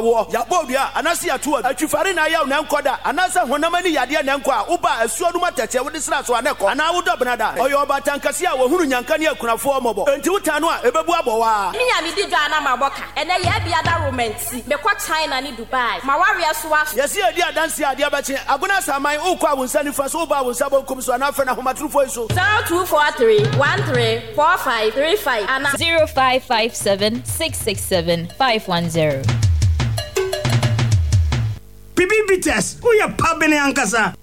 Yabobia, Anasia Tua, Chifarina, Nankoda, Anasa, Honamani Yadia Nanqua, Uba, Suaduma Tete, with this last one, and I would have Nada, or your Batancasia, who Yankania could afford mobile, and Tutanua, Ebaboa. Me, did Maboka, and I have the other romance. The quite China need Dubai. My warriors was. Yes, dear Dancia, dear Bachi, Agonasa, my Oka will send you for Soba with Sabo comes to an Afro Homatu for so. 0243 134535 and 0557 667 510. Bibi Bites, who ya pabene ankasa?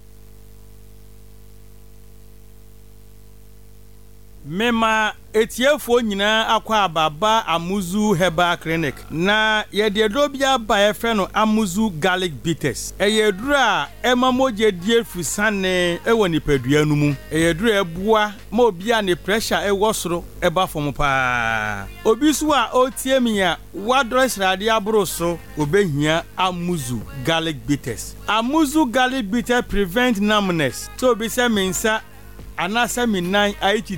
Mema etiefo nyina akwa ababa Amuzu Herbal Clinic na ye de dobia ba ye frɛ no Amuzu Garlic Bitters eyedura emamoje die fusane ewo nipadua nu mu eyedura ebua ma obia ne pressure ewo soro eba fom pa obi so a otie mi a wadress rade abro so obehia Amuzu Garlic Bitters. Amuzu Garlic Bitters prevent numbness so obi se mensa anasa minan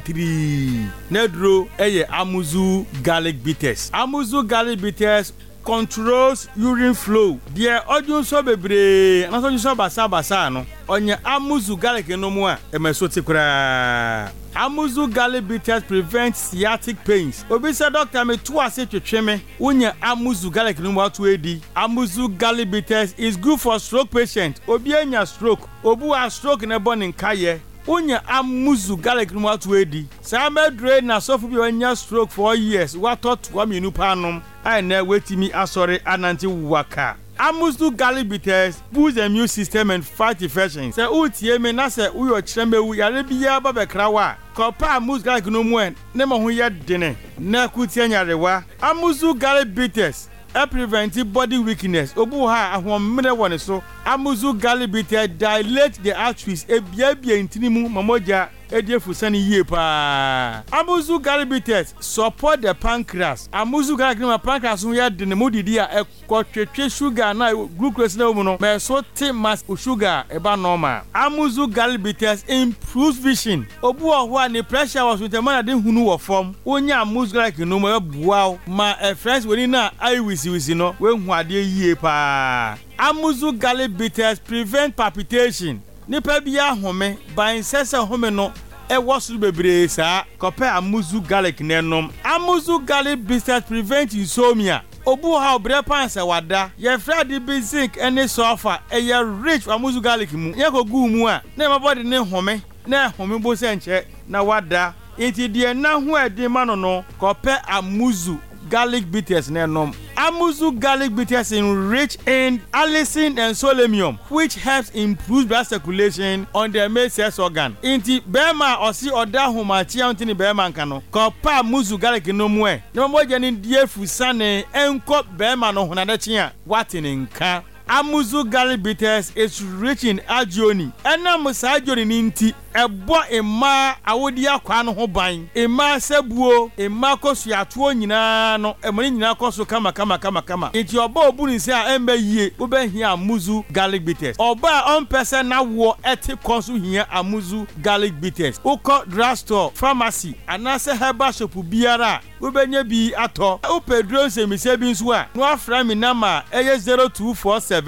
83 nedro eye Amuzu Garlic Bitters. Amuzu Garlic Bitters controls urine flow. Dear odun so bebre anaso so basa no onye Amuzu Garlic no mu a emesoti kura. Amuzu Garlic Bitters prevent sciatic pains. Obi say doctor me to ase twetweme unye Amuzu Garlic no mu atu edi. Amuzu Garlic Bitters is good for stroke patient. Obi anya stroke, obu a stroke na bone nkaye. Unya Amuzu Garlic no atu edi. Sa medre na sofu bi anya stroke for years. What thought wa minu panom. I na wetimi asore ananti waka. Amuzu Garlic Bitters boosts the immune system and fight infections. Say utie me na say uyo chremewu yare biya ba bekrawa. Kopa Amuzu Garlic no mu en ne mo ho ye dene. Na kutie nyarewa. Amuzu Garlic Bitters prevent body weakness. Obu ha ahomre woni so. Amuzu Garlic Bitters dilate the arteries ebiabia intinimu mamoja ediefusani yie pa. Amuzu Garlic Bitters support the pancreas. Amuzu Garlic no pancreas no ya de ne modidi a ekotwetwe sugar na glucose na mu no me so te mass sugar eba normal. Amuzu Garlic Bitters improves vision. Obu ho a ne pressure was with the man de hunu wo form. Onya Amuzu Garlic no ma buaw ma friends woni na ai wisi no we hu ade yie pa. Amuzu Garlic Bitters prevent palpitation. Nipa bia home ban sese home no e wosu bebre sa kope Amuzu Garlic nenom. Amuzu Garlic Bitters prevent insomnia. Obu ha obre panse wada ye frade bi zinc ene sulfur e ye rich Amuzu Garlic mu ye ko gu mu a na mabody ne home na home bo se nche na wada enti de na ho edi ma no kope Amuzu Garlic Bitters nenom. Amuzu Garlic Bitters enrich in allicin and selenium, which helps improve blood circulation on the male sex organ. Inti bema osi oda humachi antini bema nkano. Kopa Amuzu Garlic no mwe. Ne moja ni die fusane enko bema no hunadechi a watini nka. Amuzu Garlic Bitters is rich in agioni. Ena musa agioni ninti ebo ema awodi akwa no ho ban. Ema sebuo, ema kosu atuo nyina no, emoni nyina kosu kama. Enti oba obuni se a embe yie, obe hia Amuzu Garlic Bitters. Oba on person na wo eti konsu hia Amuzu Garlic Bitters. Uko drugstore, pharmacy, anase herbal shop biara, obenye bi ato. Upedro se mise bi nso a, no afra mi nama eye 0247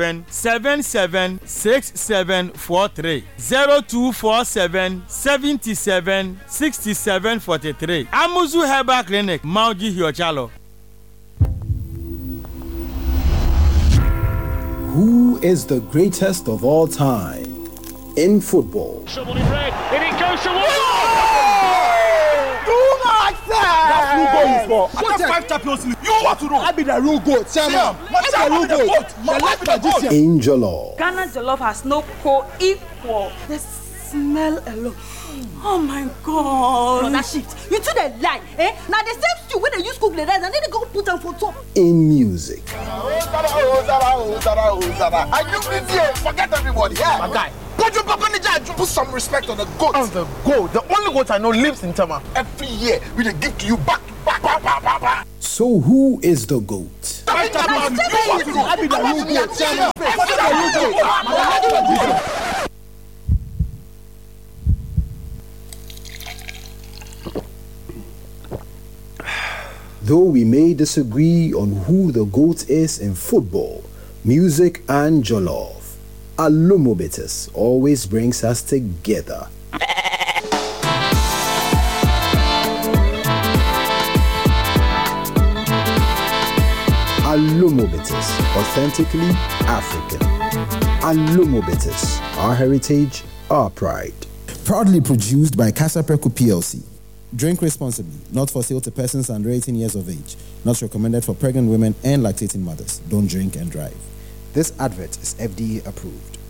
776743 0247 77 67 43. Amuzu Herbal Clinic, Mauji Hiochalo. Who is the greatest of all time in football? Someone in red, and it goes to You want to know? I be the real goat. In Jollof. Ghana Jollof has no co-equal. The smell alone. Oh my God. That shit. You two the lie, eh? Now the same stew when they use cook the rice and then they go put them for top. In music. Are you busy? Forget everybody. Yeah, my guy. Put some respect on the goat. On the goat. The only goat I know lives in Tama. Every year we dey give to you back. So who is the GOAT? I be the real goat. Though we may disagree on who the GOAT is in football, music and jollof, Alumobitis always brings us together. Alumobitis, authentically African. Alumobitis, our heritage, our pride. Proudly produced by Casa Preco PLC. Drink responsibly, not for sale to persons under 18 years of age. Not recommended for pregnant women and lactating mothers. Don't drink and drive. This advert is FDA approved.